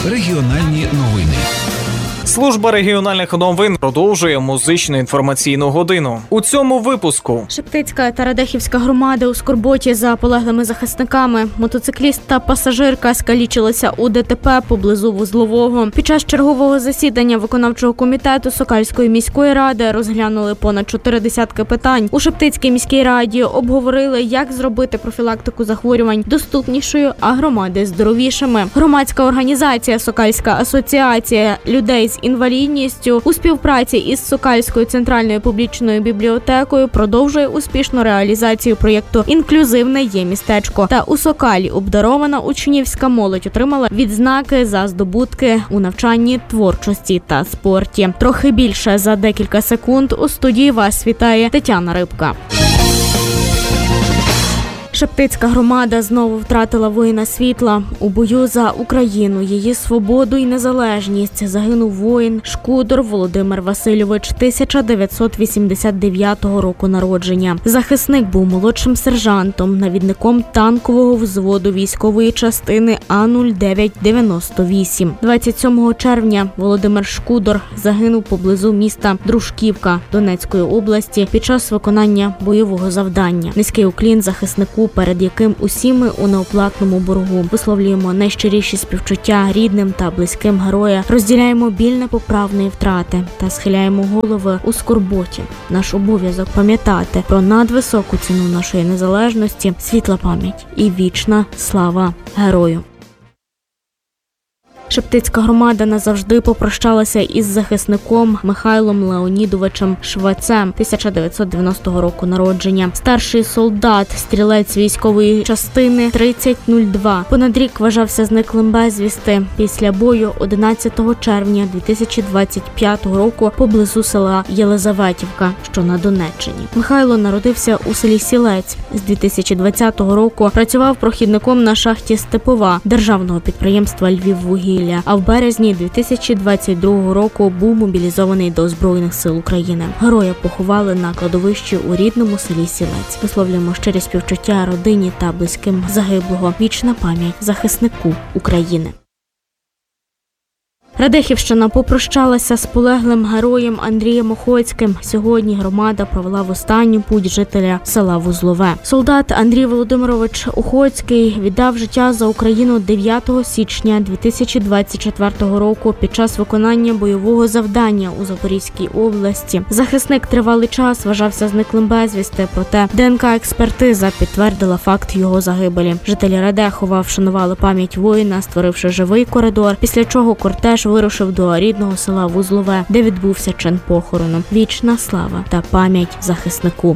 Регіональні новини. Служба регіональних новин продовжує музичну інформаційну годину. У цьому випуску Шептицька та Радехівська громади у скорботі за полеглими захисниками. Мотоцикліст та пасажирка скалічилися у ДТП поблизу Вузлового. Під час чергового засідання виконавчого комітету Сокальської міської ради розглянули понад 40 питань. У Шептицькій міській раді обговорили, як зробити профілактику захворювань доступнішою, а громади здоровішими. Громадська організація Сокальська асоціація людей з інвалідністю у співпраці із Сокальською центральною публічною бібліотекою продовжує успішну реалізацію проєкту «Інклюзивне є містечко». Та у Сокалі обдарована учнівська молодь отримала відзнаки за здобутки у навчанні, творчості та спорті. Трохи більше за декілька секунд. У студії вас вітає Тетяна Рибка. Шептицька громада знову втратила воїна світла. У бою за Україну, її свободу і незалежність загинув воїн Шкудор Володимир Васильович, 1989 року народження. Захисник був молодшим сержантом, навідником танкового взводу військової частини А-0998. 27 червня Володимир Шкудор загинув поблизу міста Дружківка Донецької області під час виконання бойового завдання. Низький уклін захиснику, перед яким усі ми у неоплатному боргу. Висловлюємо найщиріші співчуття рідним та близьким героя, розділяємо біль непоправної втрати та схиляємо голови у скорботі. Наш обов'язок пам'ятати про надвисоку ціну нашої незалежності, світла пам'ять і вічна слава герою. Шептицька громада назавжди попрощалася із захисником Михайлом Леонідовичем Швецем, 1990 року народження. Старший солдат, стрілець військової частини 3002. Понад рік вважався зниклим безвісти. Після бою 11 червня 2025 року поблизу села Єлизаветівка, що на Донеччині. Михайло народився у селі Сілець. З 2020 року працював прохідником на шахті Степова державного підприємства «Львіввугілля». А в березні 2022 року був мобілізований до Збройних сил України. Героя поховали на кладовищі у рідному селі Сілець. Висловлюємо щирі співчуття родині та близьким загиблого. Вічна пам'ять захиснику України. Радехівщина попрощалася з полеглим героєм Андрієм Охоцьким. Сьогодні громада провела в останню путь жителя села Вузлове. Солдат Андрій Володимирович Охоцький віддав життя за Україну 9 січня 2024 року під час виконання бойового завдання у Запорізькій області. Захисник тривалий час вважався зниклим безвісти, проте ДНК-експертиза підтвердила факт його загибелі. Жителі Радехова вшанували пам'ять воїна, створивши живий коридор, після чого кортеж вирушив до рідного села Вузлове, де відбувся чин похорону. Вічна слава та пам'ять захиснику.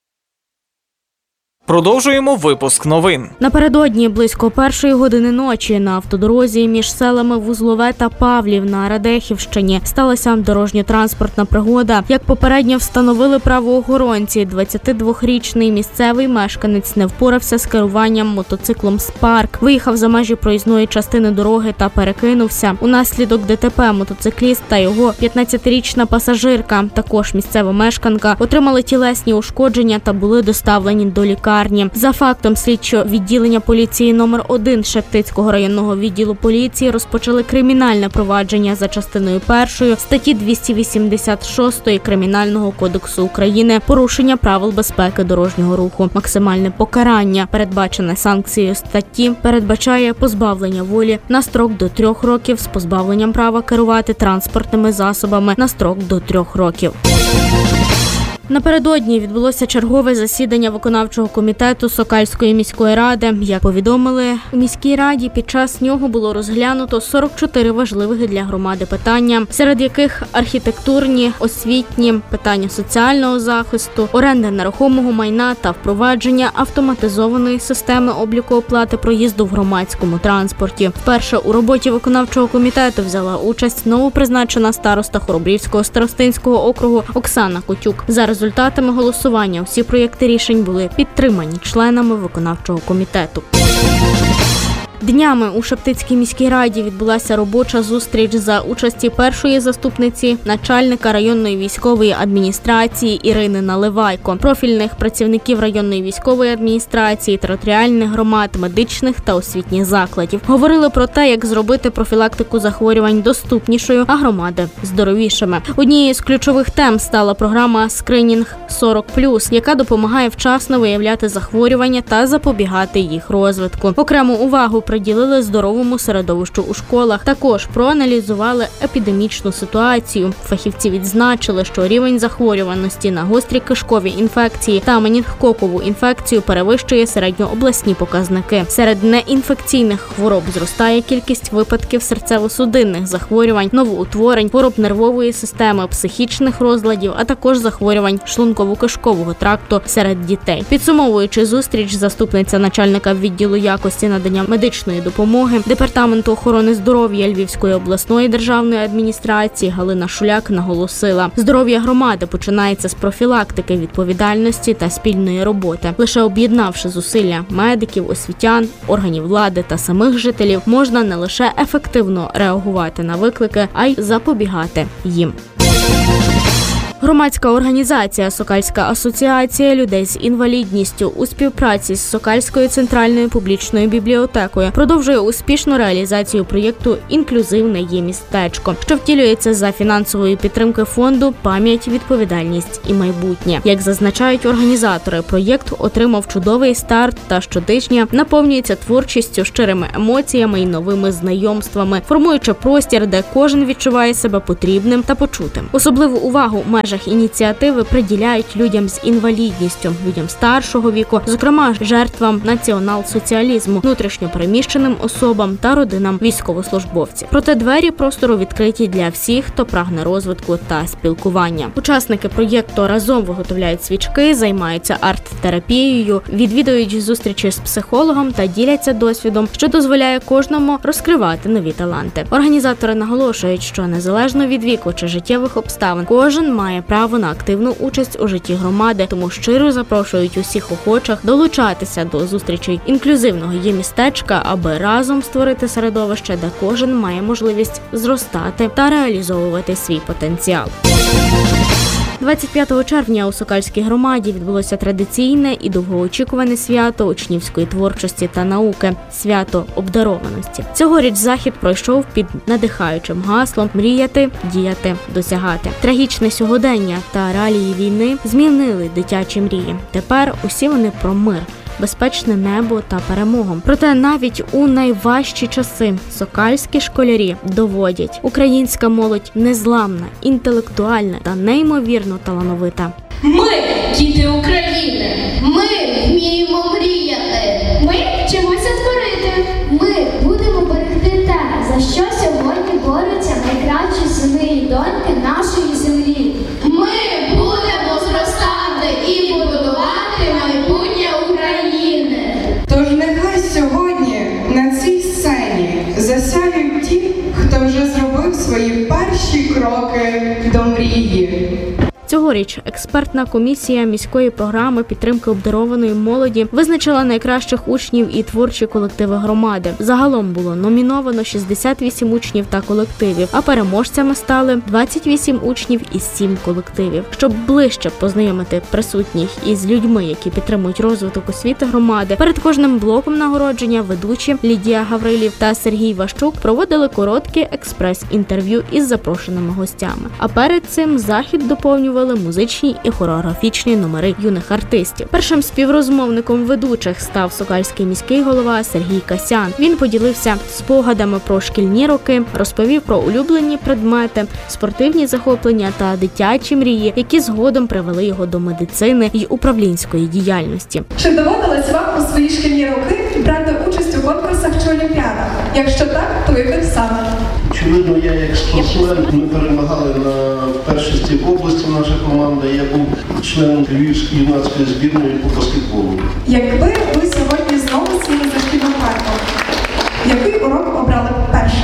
продовжуємо випуск новин. Напередодні близько 1 години ночі на автодорозі між селами Вузлове та Павлів на Радехівщині сталася дорожньо-транспортна пригода. Як попередньо встановили правоохоронці, 22-річний місцевий мешканець не впорався з керуванням мотоциклом «Спарк». Виїхав за межі проїзної частини дороги та перекинувся. Унаслідок ДТП мотоцикліст та його 15-річна пасажирка, також місцева мешканка, отримали тілесні ушкодження та були доставлені до лікарні. За фактом слідчого відділення поліції номер 1 Шептицького районного відділу поліції розпочали кримінальне провадження за частиною 1 статті 286 Кримінального кодексу України «Порушення правил безпеки дорожнього руху». Максимальне покарання, передбачене санкцією статті, передбачає позбавлення волі на строк до 3 років з позбавленням права керувати транспортними засобами на строк до 3 років. Напередодні відбулося чергове засідання виконавчого комітету Сокальської міської ради. Як повідомили у міській раді, під час нього було розглянуто 44 важливих для громади питання, серед яких архітектурні, освітні, питання соціального захисту, оренди нерухомого майна та впровадження автоматизованої системи обліку оплати проїзду в громадському транспорті. Вперше у роботі виконавчого комітету взяла участь новопризначена староста Хоробрівського старостинського округу Оксана Котюк. За результатами голосування всі проєкти рішень були підтримані членами виконавчого комітету. Днями у Шептицькій міській раді відбулася робоча зустріч за участі першої заступниці начальника районної військової адміністрації Ірини Наливайко, профільних працівників районної військової адміністрації, територіальних громад, медичних та освітніх закладів. Говорили про те, як зробити профілактику захворювань доступнішою, а громади здоровішими. Однією з ключових тем стала програма «Скринінг 40+», яка допомагає вчасно виявляти захворювання та запобігати їх розвитку. Окрему увагу приділили здоровому середовищу у школах. Також проаналізували епідемічну ситуацію. Фахівці відзначили, що рівень захворюваності на гострі кишкові інфекції та менінгококову інфекцію перевищує середньообласні показники. Серед неінфекційних хвороб зростає кількість випадків серцево-судинних захворювань, новоутворень, хвороб нервової системи, психічних розладів, а також захворювань шлунково-кишкового тракту серед дітей. Підсумовуючи зустріч, заступниця начальника відділу якості надання медичної допомоги Департаменту охорони здоров'я Львівської обласної державної адміністрації Галина Шуляк наголосила: здоров'я громади починається з профілактики, відповідальності та спільної роботи. Лише об'єднавши зусилля медиків, освітян, органів влади та самих жителів, можна не лише ефективно реагувати на виклики, а й запобігати їм. Громадська організація «Сокальська асоціація людей з інвалідністю» у співпраці з Сокальською центральною публічною бібліотекою продовжує успішну реалізацію проєкту «Інклюзивне є містечко», що втілюється за фінансової підтримки фонду «Пам'ять, відповідальність і майбутнє». Як зазначають організатори, проєкт отримав чудовий старт та щотижня наповнюється творчістю, щирими емоціями і новими знайомствами, формуючи простір, де кожен відчуває себе потрібним та почутим. Особливу увагу в межах ініціативи приділяють людям з інвалідністю, людям старшого віку, зокрема жертвам націонал-соціалізму, внутрішньо переміщеним особам та родинам військовослужбовців. Проте двері простору відкриті для всіх, хто прагне розвитку та спілкування. Учасники проєкту разом виготовляють свічки, займаються арт-терапією, відвідують зустрічі з психологом та діляться досвідом, що дозволяє кожному розкривати нові таланти. Організатори наголошують, що незалежно від віку чи життєвих обставин, кожен має право на активну участь у житті громади, тому щиро запрошують усіх охочих долучатися до зустрічей інклюзивного є містечка, аби разом створити середовище, де кожен має можливість зростати та реалізовувати свій потенціал. 25 червня у Сокальській громаді відбулося традиційне і довгоочікуване свято учнівської творчості та науки – свято обдарованості. Цьогоріч захід пройшов під надихаючим гаслом «Мріяти, діяти, досягати». Трагічне сьогодення та реалії війни змінили дитячі мрії. Тепер усі вони про мир, безпечне небо та перемогу. Проте навіть у найважчі часи сокальські школярі доводять: українська молодь незламна, інтелектуальна та неймовірно талановита. Ми – діти України. Ми вміємо мріяти. Ми вчимося творити. Ми будемо берегти те, за що сьогодні борються найкращі сини і доньки нашої землі. Ми будемо зростати і будувати майбутнє України. Тож нехай сьогодні на цій сцені засяють ті, хто вже зробив свої перші кроки до мрії. Цьогоріч експертна комісія міської програми підтримки обдарованої молоді визначила найкращих учнів і творчі колективи громади. Загалом було номіновано 68 учнів та колективів, а переможцями стали 28 учнів із 7 колективів. Щоб ближче познайомити присутніх із людьми, які підтримують розвиток освіти громади, перед кожним блоком нагородження ведучі Лідія Гаврилів та Сергій Ващук проводили короткі експрес-інтерв'ю із запрошеними гостями. А перед цим захід доповнювали музичні і хореографічні номери юних артистів. Першим співрозмовником ведучих став сокальський міський голова Сергій Касян. Він поділився спогадами про шкільні роки, розповів про улюблені предмети, спортивні захоплення та дитячі мрії, які згодом привели його до медицини й управлінської діяльності. Чи доводилось вам у свої шкільні роки брати участь у конкурсах чи олімпіадах? Якщо так, то яких саме? Очевидно, я як спортсмен, ми перемагали на першості області наша команда. Я був членом Львівської юнацької збірної по баскетболу. Якби ви сьогодні знову сіли за шкільну парту, який урок обрали б першим?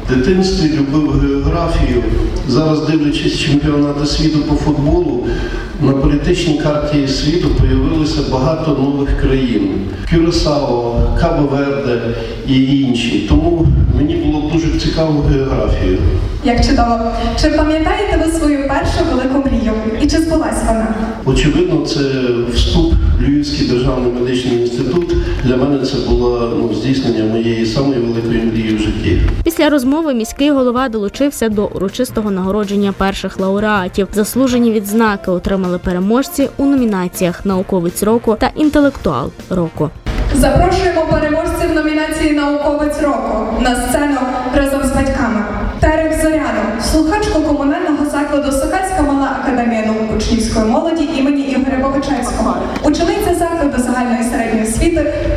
В дитинстві любив географію. Зараз, дивлячись чемпіонати світу по футболу, на політичній карті світу з'явилося багато нових країн. Кюрасао, Кабо-Верде і інші. Тому мені було дуже цікаво географію. Як чудово. Чи пам'ятаєте ви свою першу велику мрію? І чи збулась вона? Очевидно, це вступ в Львівський державний медичний інститут. Для мене це було здійснення моєї самої великої мрії в житті. Після розмови міський голова долучився до урочистого нагородження перших лауреатів. Заслужені відзнаки отримали переможці у номінаціях «Науковець року» та «Інтелектуал року». Запрошуємо переможців номінації «Науковець року» на сцену разом з батьками. Терек Зоряну, слухачку комунального закладу Сокальська мала академія наук учнівської молоді імені Ігоря Богачевського, учениця закладу загальної середньої освіти